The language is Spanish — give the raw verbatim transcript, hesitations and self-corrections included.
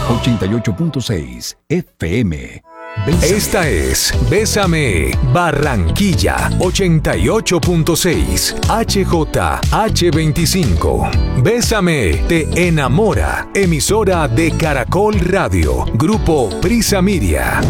ochenta y ocho punto seis F M. Bésame. Esta es Bésame Barranquilla ochenta y ocho punto seis H J H veinticinco. Bésame te enamora. Emisora de Caracol Radio. Grupo Prisa Media.